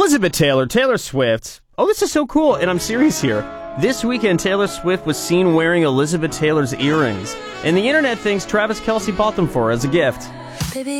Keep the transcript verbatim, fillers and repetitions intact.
Elizabeth Taylor, Taylor Swift. Oh, this is so cool, and I'm serious here. This weekend, Taylor Swift was seen wearing Elizabeth Taylor's earrings, and the internet thinks Travis Kelce bought them for her as a gift. Baby.